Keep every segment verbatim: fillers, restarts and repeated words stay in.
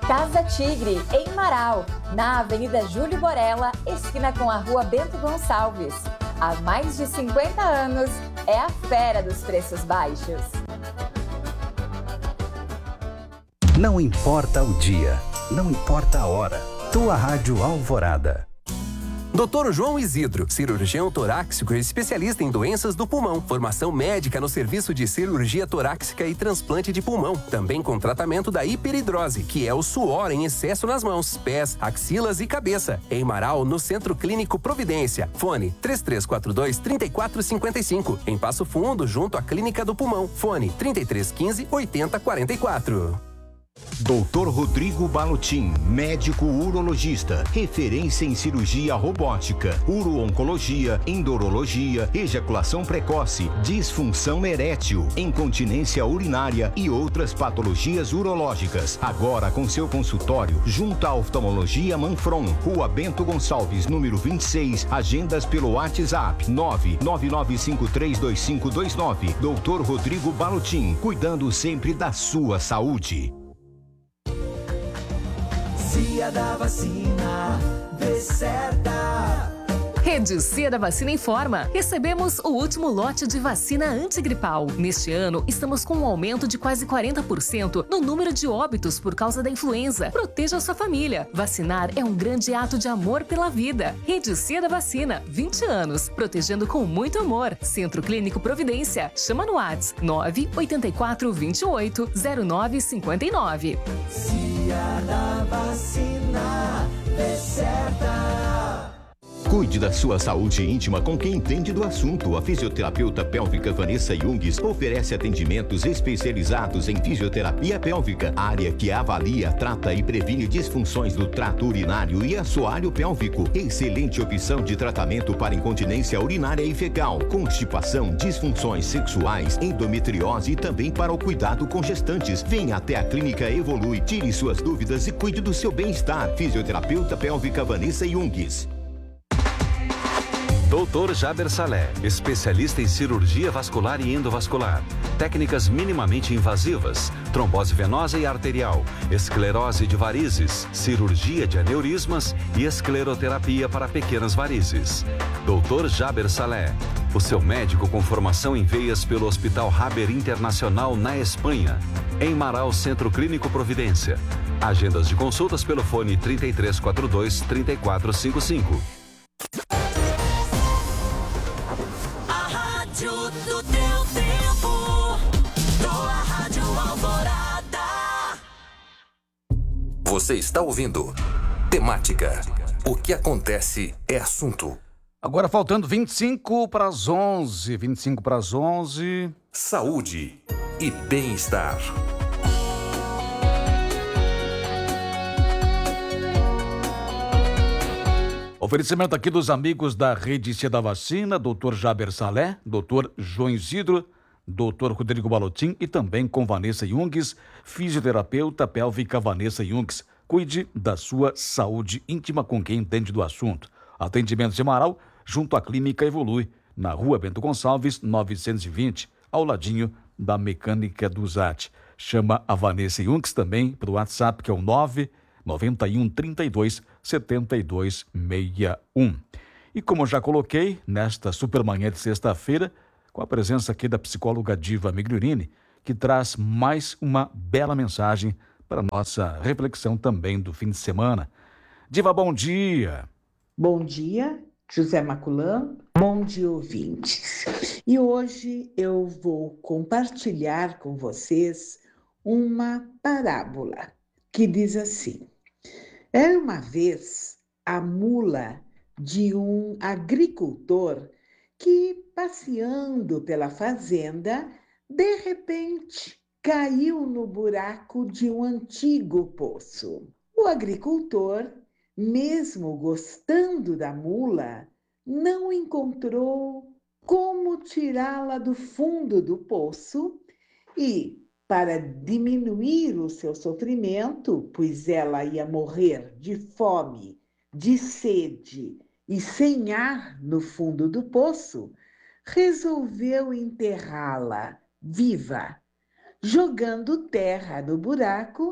Casa Tigre, em Marau, na Avenida Júlio Borella, esquina com a Rua Bento Gonçalves. Há mais de cinquenta anos, é a fera dos preços baixos. Não importa o dia, não importa a hora. Tua Rádio Alvorada. doutor João Isidro, cirurgião torácico e especialista em doenças do pulmão. Formação médica no serviço de cirurgia torácica e transplante de pulmão. Também com tratamento da hiperidrose, que é o suor em excesso nas mãos, pés, axilas e cabeça. Em Marau, no Centro Clínico Providência. Fone três três quatro dois, três quatro cinco cinco. Em Passo Fundo, junto à Clínica do Pulmão. Fone trinta e três quinze, oitenta quarenta e quatro. doutor Rodrigo Balotin, médico urologista, referência em cirurgia robótica, uro-oncologia, endurologia, ejaculação precoce, disfunção erétil, incontinência urinária e outras patologias urológicas. Agora com seu consultório junto à Oftalmologia Manfron, Rua Bento Gonçalves, número vinte e seis, agendas pelo WhatsApp nove nove nove cinco três dois cinco dois nove. doutor Rodrigo Balotin, cuidando sempre da sua saúde. Dia da vacina, vê certa. Rede C da Vacina informa. Recebemos o último lote de vacina antigripal. Neste ano, estamos com um aumento de quase quarenta por cento no número de óbitos por causa da influenza. Proteja a sua família. Vacinar é um grande ato de amor pela vida. Rede C da Vacina, vinte anos. Protegendo com muito amor. Centro Clínico Providência. Chama no WhatsApp nove oito quatro, dois oito, zero nove cinco nove. Dia da vacina, vê certa. Cuide da sua saúde íntima com quem entende do assunto. A fisioterapeuta pélvica Vanessa Jungs oferece atendimentos especializados em fisioterapia pélvica, área que avalia, trata e previne disfunções do trato urinário e assoalho pélvico. Excelente opção de tratamento para incontinência urinária e fecal, constipação, disfunções sexuais, endometriose e também para o cuidado com gestantes. Venha até a Clínica Evolui, tire suas dúvidas e cuide do seu bem-estar. Fisioterapeuta pélvica Vanessa Jungs. doutor Jaber Salé, especialista em cirurgia vascular e endovascular, técnicas minimamente invasivas, trombose venosa e arterial, esclerose de varizes, cirurgia de aneurismas e escleroterapia para pequenas varizes. doutor Jaber Salé, o seu médico com formação em veias pelo Hospital Haber Internacional na Espanha. Em Marau, Centro Clínico Providência. Agendas de consultas pelo fone trinta e três quatro dois, trinta e quatro cinquenta e cinco. Do teu tempo, tua Rádio Alvorada. Você está ouvindo Temática. O que acontece é assunto. Agora faltando vinte e cinco para as onze. vinte e cinco para as onze. Saúde e bem-estar. Oferecimento aqui dos amigos da Rede C da Vacina, doutor Jaber Salé, doutor João Isidro, doutor Rodrigo Balotin e também com Vanessa Jungs, fisioterapeuta pélvica Vanessa Jungs. Cuide da sua saúde íntima com quem entende do assunto. Atendimento de Marau, junto à Clínica Evolui, na Rua Bento Gonçalves, novecentos e vinte, ao ladinho da Mecânica do Zat. Chama a Vanessa Jungs também para o WhatsApp, que é o nove nove um, trinta e dois, setenta e dois, sessenta e um. E como já coloquei, nesta supermanhã de sexta-feira, com a presença aqui da psicóloga Diva Migliorini, que traz mais uma bela mensagem para a nossa reflexão também do fim de semana. Diva, bom dia! Bom dia, José Maculan, bom dia, ouvintes. E hoje eu vou compartilhar com vocês uma parábola que diz assim: era uma vez a mula de um agricultor que, passeando pela fazenda, de repente caiu no buraco de um antigo poço. O agricultor, mesmo gostando da mula, não encontrou como tirá-la do fundo do poço e, para diminuir o seu sofrimento, pois ela ia morrer de fome, de sede e sem ar no fundo do poço, resolveu enterrá-la viva, jogando terra no buraco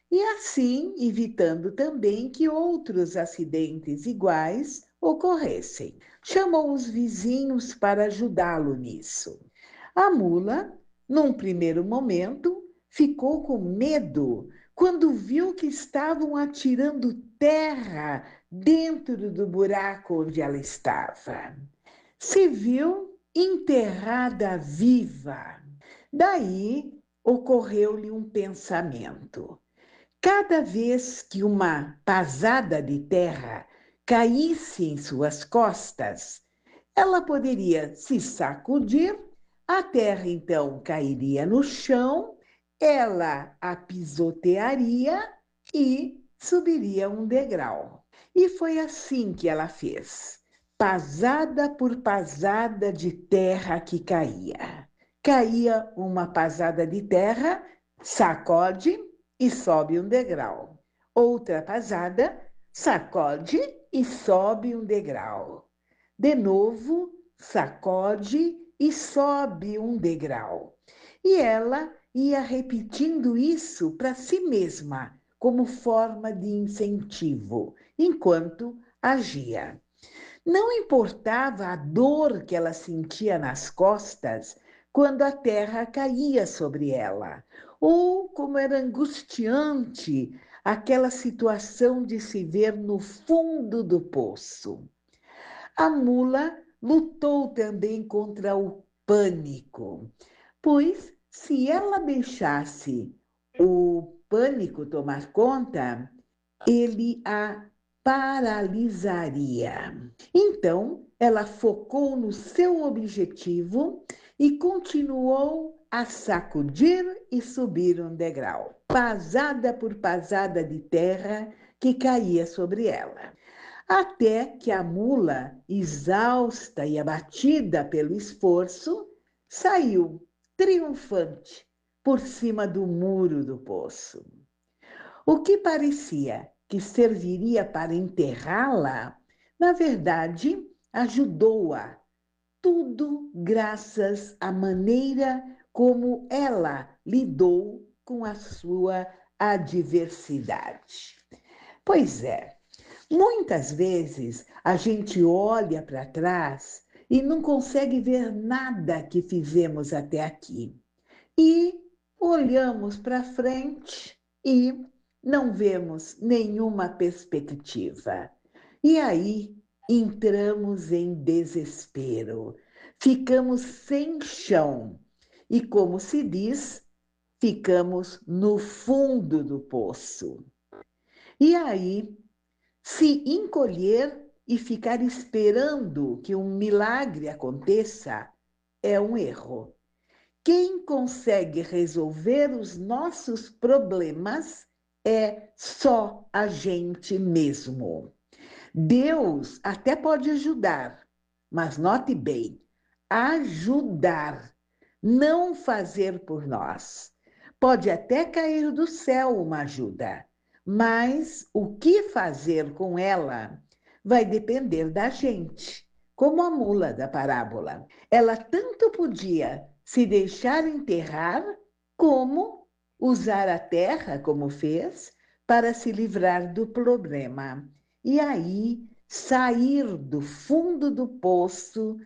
e assim evitando também que outros acidentes iguais ocorressem. Chamou os vizinhos para ajudá-lo nisso. A mula, num primeiro momento, ficou com medo quando viu que estavam atirando terra dentro do buraco onde ela estava. Se viu enterrada viva. Daí ocorreu-lhe um pensamento. Cada vez que uma pasada de terra caísse em suas costas, ela poderia se sacudir, a terra então cairia no chão, ela a pisotearia e subiria um degrau. E foi assim que ela fez, pasada por pasada de terra que caía. Caía uma pasada de terra, sacode e sobe um degrau. Outra pasada, sacode e sobe um degrau. De novo, sacode e sobe um degrau. E ela ia repetindo isso para si mesma, como forma de incentivo, enquanto agia. Não importava a dor que ela sentia nas costas quando a terra caía sobre ela, ou como era angustiante aquela situação de se ver no fundo do poço. A mula lutou também contra o pânico, pois se ela deixasse o pânico tomar conta, ele a paralisaria. Então, ela focou no seu objetivo e continuou a sacudir e subir um degrau, pasada por pasada de terra que caía sobre ela, até que a mula, exausta e abatida pelo esforço, saiu triunfante por cima do muro do poço. O que parecia que serviria para enterrá-la, na verdade, ajudou-a. Tudo graças à maneira como ela lidou com a sua adversidade. Pois é, muitas vezes a gente olha para trás e não consegue ver nada que fizemos até aqui. E olhamos para frente e não vemos nenhuma perspectiva. E aí entramos em desespero, ficamos sem chão e, como se diz, ficamos no fundo do poço. E aí, se encolher e ficar esperando que um milagre aconteça é um erro. Quem consegue resolver os nossos problemas é só a gente mesmo. Deus até pode ajudar, mas note bem, ajudar, não fazer por nós. Pode até cair do céu uma ajuda, mas o que fazer com ela vai depender da gente, como a mula da parábola. Ela tanto podia se deixar enterrar, como usar a terra, como fez, para se livrar do problema. E aí sair do fundo do poço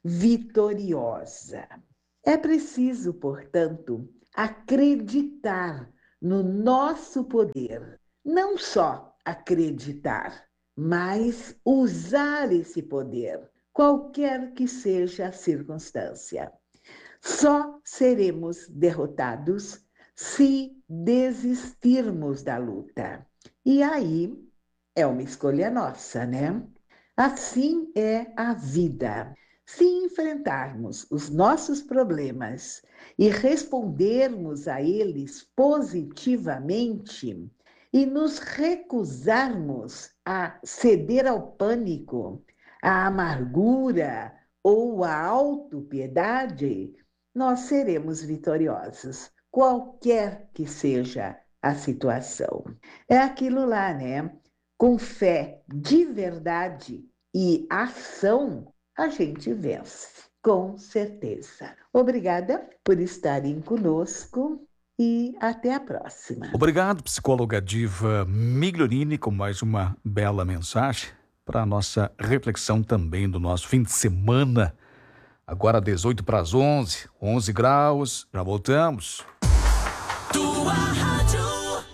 vitoriosa. É preciso, portanto, acreditar no nosso poder. Não só acreditar, mas usar esse poder, qualquer que seja a circunstância. Só seremos derrotados se desistirmos da luta. E aí é uma escolha nossa, né? Assim é a vida. Se enfrentarmos os nossos problemas e respondermos a eles positivamente e nos recusarmos a ceder ao pânico, à amargura ou à autopiedade, nós seremos vitoriosos, qualquer que seja a situação. É aquilo lá, né? Com fé de verdade e ação, a gente vence, com certeza. Obrigada por estarem conosco e até a próxima. Obrigado, psicóloga Diva Migliorini, com mais uma bela mensagem para a nossa reflexão também do nosso fim de semana. Agora dezoito para as onze, onze graus, já voltamos. Tua rádio.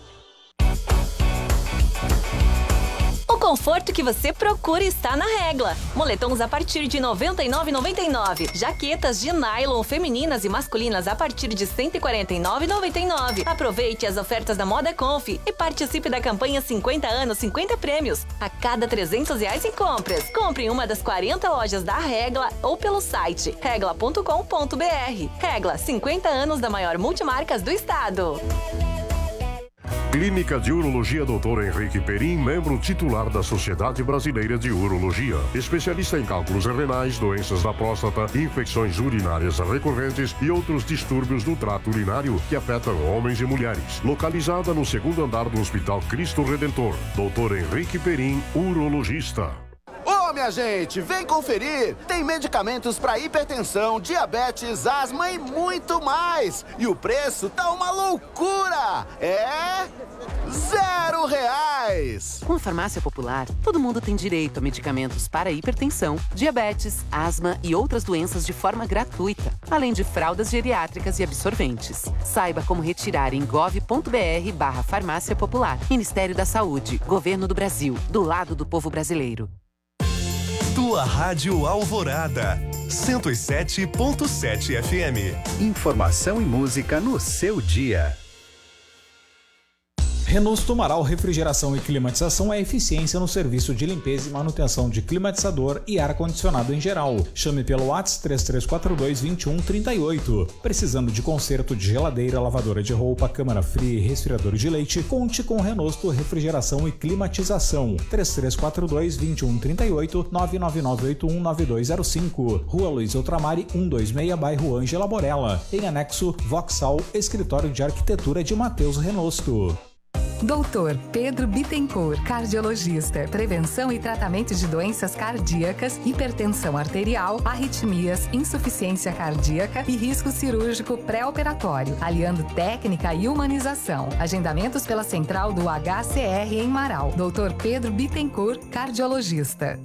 O conforto que você procura está na Regla. Moletons a partir de noventa e nove reais e noventa e nove centavos. Jaquetas de nylon femininas e masculinas a partir de cento e quarenta e nove reais e noventa e nove centavos. Aproveite as ofertas da Moda Conf e participe da campanha cinquenta anos, cinquenta prêmios. A cada trezentos reais em compras. Compre em uma das quarenta lojas da Regla ou pelo site regla ponto com ponto br. Regla, cinquenta anos da maior multimarcas do estado. Clínica de Urologia doutor Henrique Perim, membro titular da Sociedade Brasileira de Urologia. Especialista em cálculos renais, doenças da próstata, infecções urinárias recorrentes e outros distúrbios do trato urinário que afetam homens e mulheres. Localizada no segundo andar do Hospital Cristo Redentor. doutor Henrique Perim, urologista. Ô, minha gente, vem conferir! Tem medicamentos para hipertensão, diabetes, asma e muito mais! E o preço tá uma loucura! É... zero reais! Com a Farmácia Popular, todo mundo tem direito a medicamentos para hipertensão, diabetes, asma e outras doenças de forma gratuita, além de fraldas geriátricas e absorventes. Saiba como retirar em gov ponto br barra Farmácia Popular. Ministério da Saúde, Governo do Brasil, do lado do povo brasileiro. Tua Rádio Alvorada, cento e sete ponto sete F M. Informação e música no seu dia. Renault Tumaral Refrigeração e Climatização é eficiência no serviço de limpeza e manutenção de climatizador e ar-condicionado em geral. Chame pelo WhatsApp três três quatro dois, dois um três oito. Precisando de conserto de geladeira, lavadora de roupa, câmara fria e resfriador de leite? Conte com Renault Refrigeração e Climatização. três três quatro dois, dois um três oito, nove nove nove oito um nove dois zero cinco. Rua Luiz Ultramari, cento e vinte e seis, bairro Ângela Borella. Em anexo, Voxal, Escritório de Arquitetura de Matheus Renosto. doutor Pedro Bittencourt, cardiologista, prevenção e tratamento de doenças cardíacas, hipertensão arterial, arritmias, insuficiência cardíaca e risco cirúrgico pré-operatório, aliando técnica e humanização. Agendamentos pela central do H C R em Marau. doutor Pedro Bittencourt, cardiologista.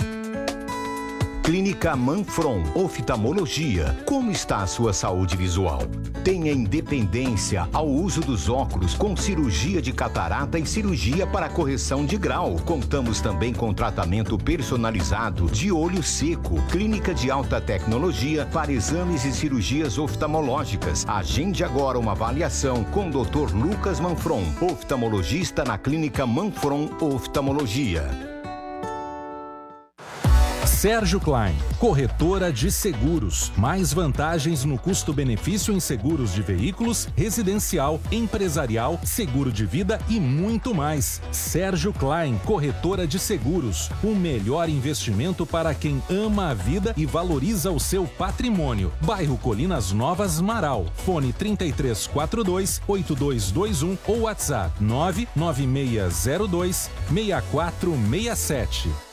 Clínica Manfron, oftalmologia. Como está a sua saúde visual? Tenha independência ao uso dos óculos com cirurgia de catarata e cirurgia para correção de grau. Contamos também com tratamento personalizado de olho seco. Clínica de alta tecnologia para exames e cirurgias oftalmológicas. Agende agora uma avaliação com o doutor Lucas Manfron, oftalmologista na Clínica Manfron Oftalmologia. Sérgio Klein, corretora de seguros. Mais vantagens no custo-benefício em seguros de veículos, residencial, empresarial, seguro de vida e muito mais. Sérgio Klein, corretora de seguros. O melhor investimento para quem ama a vida e valoriza o seu patrimônio. Bairro Colinas Novas, Marau. Fone trinta e três quarenta e dois, oito dois dois um ou WhatsApp nove nove seis zero dois, seis quatro seis sete.